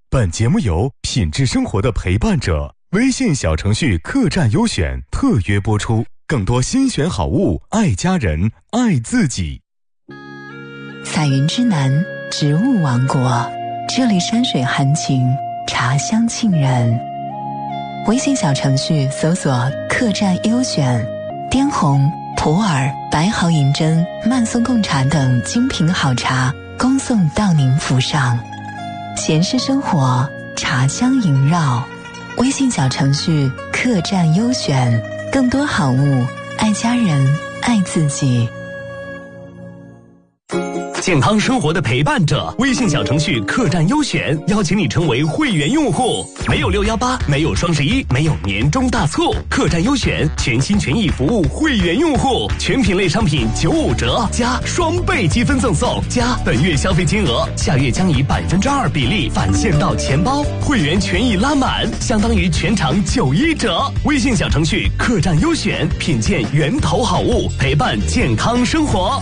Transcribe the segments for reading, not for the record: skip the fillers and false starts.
本节目由品质生活的陪伴者微信小程序客栈优选特约播出，更多新选好物，爱家人，爱自己。 彩云之南，植物王国，这里山水含情，茶香沁人。微信小程序搜索客栈优选，滇红、普洱、白毫银针、曼松贡茶等精品好茶恭送到您府上。闲适生活，茶香萦绕。微信小程序客栈优选，更多好物，爱家人，爱自己。 健康生活的陪伴者，微信小程序客栈优选邀请你成为会员用户，没有618，没有双11，没有年终大促，客栈优选全心全意服务会员用户，全品类商品95折加双倍积分赠送，加本月消费金额，下月将以2%比例返现到钱包，会员权益拉满，相当于全场91折。微信小程序客栈优选，品鉴源头好物，陪伴健康生活。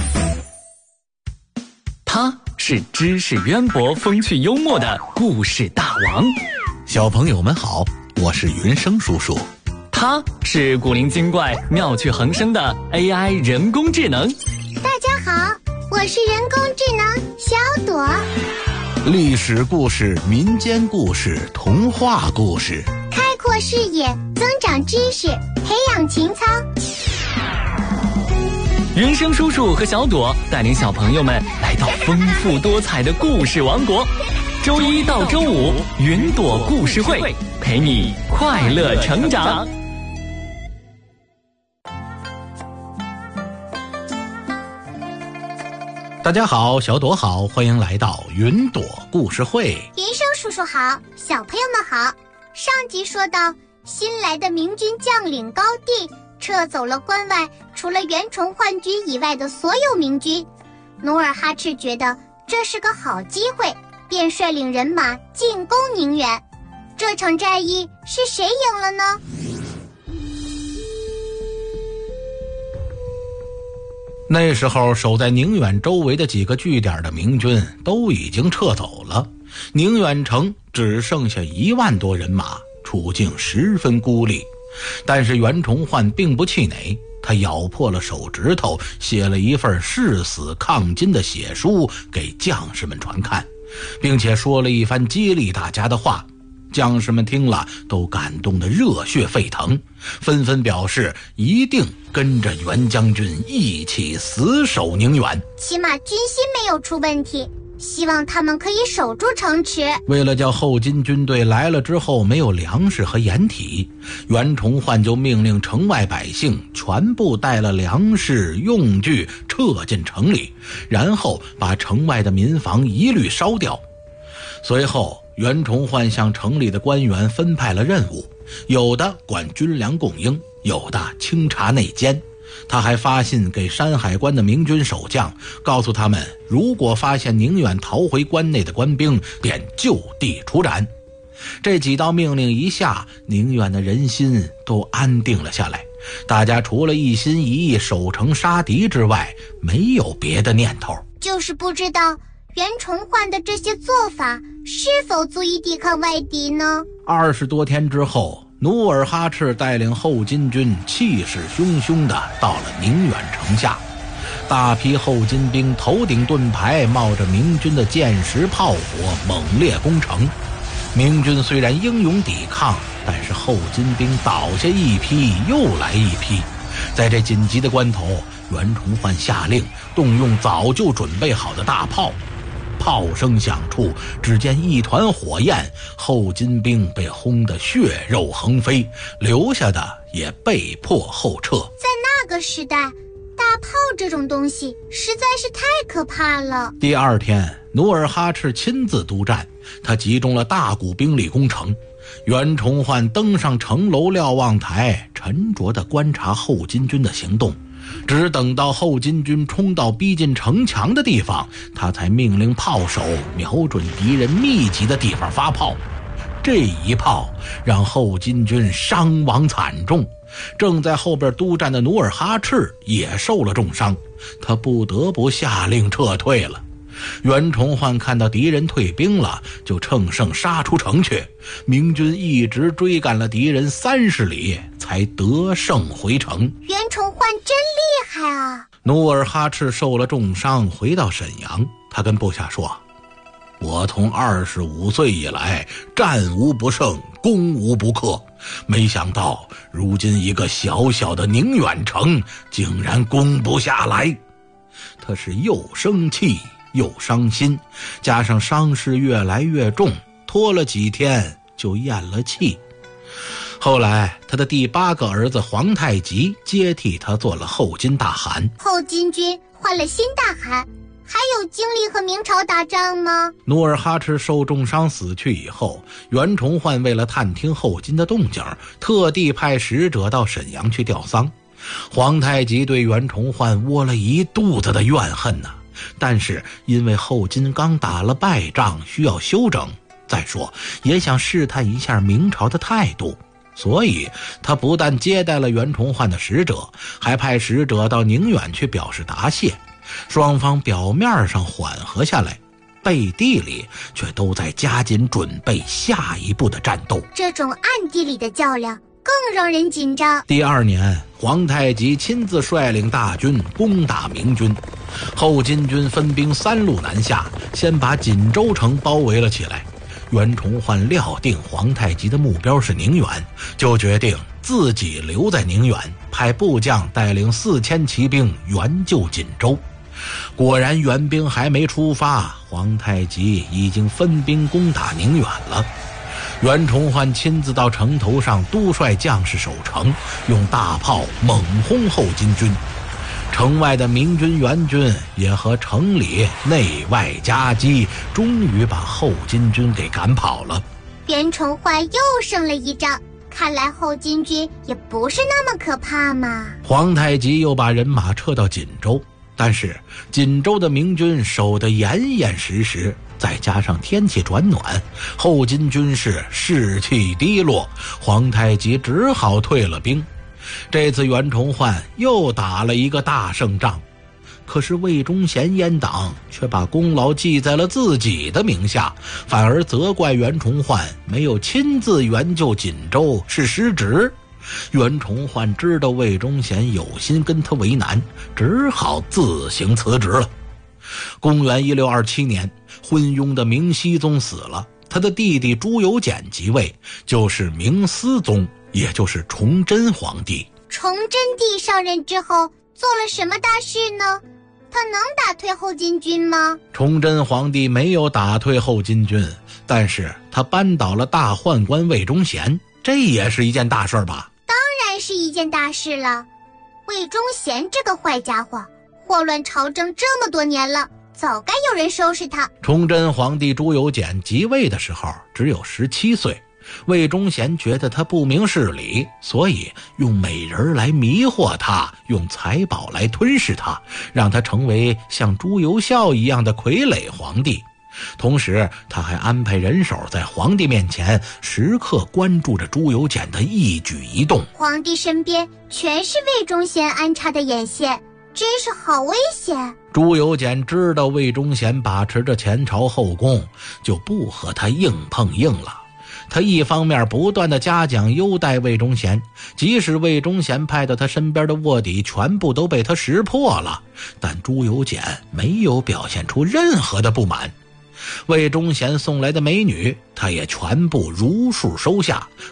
他是知识渊博、风趣幽默的故事大王。 小朋友们好，我是云生叔叔。 他是古灵精怪、妙趣横生的 AI 人工智能。 大家好，我是人工智能小朵。 历史故事、民间故事、童话故事， 开阔视野，增长知识，培养情操。 云生叔叔和小朵带领小朋友们来到丰富多彩的故事王国，周一到周五云朵故事会，陪你快乐成长。 大家好，小朵好，欢迎来到云朵故事会。 云生叔叔好，小朋友们好。上集说到，新来的明军将领高帝撤走了关外除了袁崇焕军以外的所有明军，努尔哈赤觉得这是个好机会，便率领人马进攻宁远。这场战役是谁赢了呢？ 那时候守在宁远周围的几个据点的明军都已经撤走了，宁远城只剩下1万多人马，处境十分孤立。但是袁崇焕并不气馁，他咬破了手指头，写了一份誓死抗金的血书给将士们传看，并且说了一番激励大家的话。将士们听了都感动得热血沸腾，纷纷表示一定跟着袁将军一起死守宁远。 起码军心没有出问题，希望他们可以守住城池。 为了叫后金军队来了之后没有粮食和掩体，袁崇焕就命令城外百姓全部带了粮食用具撤进城里，然后把城外的民房一律烧掉。随后袁崇焕向城里的官员分派了任务，有的管军粮供应，有的清查内奸。他还发信给山海关的明军守将，告诉他们如果发现宁远逃回关内的官兵，便就地处斩。这几道命令一下，宁远的人心都安定了下来，大家除了一心一意守城杀敌之外，没有别的念头。 就是不知道袁崇焕的这些做法是否足以抵抗外敌呢？20 多天之后，努尔哈赤带领后金军气势汹汹地到了宁远城下，大批后金兵头顶盾牌，冒着明军的箭石炮火猛烈攻城。明军虽然英勇抵抗，但是后金兵倒下一批又来一批。在这紧急的关头，袁崇焕下令动用早就准备好的大炮，炮声响处，只见一团火焰，后金兵被轰得血肉横飞，留下的也被迫后撤。 在那个时代，大炮这种东西实在是太可怕了。 第二天，努尔哈赤亲自督战，他集中了大股兵力攻城。袁崇焕登上城楼瞭望台，沉着地观察后金军的行动。只等到后金军冲到逼近城墙的地方，他才命令炮手瞄准敌人密集的地方发炮。这一炮让后金军伤亡惨重，正在后边督战的努尔哈赤也受了重伤，他不得不下令撤退了。 袁崇焕看到敌人退兵了，就乘胜杀出城去。明军一直追赶了敌人30里，才得胜回城。 袁崇焕真厉害啊！ 努尔哈赤受了重伤，回到沈阳，他跟部下说：“我从25岁以来，战无不胜，攻无不克，没想到如今一个小小的宁远城竟然攻不下来。”他是又生气又伤心，加上伤势越来越重，拖了几天就咽了气。后来他的第8个儿子皇太极接替他做了后金大汗。 后金军换了新大汗，还有精力和明朝打仗吗？ 努尔哈赤受重伤死去以后，袁崇焕为了探听后金的动静，特地派使者到沈阳去吊丧。皇太极对袁崇焕窝了一肚子的怨恨呐，但是因为后金刚打了败仗，需要休整，再说也想试探一下明朝的态度，所以他不但接待了袁崇焕的使者，还派使者到宁远去表示答谢。双方表面上缓和下来，背地里却都在加紧准备下一步的战斗。 这种暗地里的较量更让人紧张。 第2年，皇太极亲自率领大军攻打明军，后金军分兵3路南下，先把锦州城包围了起来。袁崇焕料定皇太极的目标是宁远，就决定自己留在宁远，派部将带领4000骑兵援救锦州。果然援兵还没出发，皇太极已经分兵攻打宁远了。袁崇焕亲自到城头上督率将士守城，用大炮猛轰后金军。城外的明军援军也和城里内外夹击，终于把后金军给赶跑了。 袁崇焕又胜了一仗，看来后金军也不是那么可怕嘛。 皇太极又把人马撤到锦州，但是锦州的明军守得严严实实，再加上天气转暖，后金军士士气低落，皇太极只好退了兵。这次袁崇焕又打了一个大胜仗，可是魏忠贤阉党却把功劳记在了自己的名下，反而责怪袁崇焕没有亲自援救锦州是失职。袁崇焕知道魏忠贤有心跟他为难，只好自行辞职了。公元1627年，昏庸的明熹宗死了，他的弟弟朱由检即位，就是明思宗，也就是崇祯皇帝。 崇祯帝上任之后做了什么大事呢？他能打退后金军吗？ 崇祯皇帝没有打退后金军，但是他扳倒了大宦官魏忠贤，这也是一件大事吧？ 当然是一件大事了。魏忠贤这个坏家伙，祸乱朝政这么多年了，早该有人收拾他。 崇祯皇帝朱由检即位的时候只有17岁，魏忠贤觉得他不明事理，所以用美人来迷惑他，用财宝来吞噬他，让他成为像朱由校一样的傀儡皇帝。同时他还安排人手在皇帝面前时刻关注着朱由检的一举一动。 皇帝身边全是魏忠贤安插的眼线，真是好危险。 朱由检知道魏忠贤把持着前朝后宫，就不和他硬碰硬了。他一方面不断地嘉奖优待魏忠贤，即使魏忠贤派到他身边的卧底全部都被他识破了，但朱由检没有表现出任何的不满。魏忠贤送来的美女他也全部如数收下，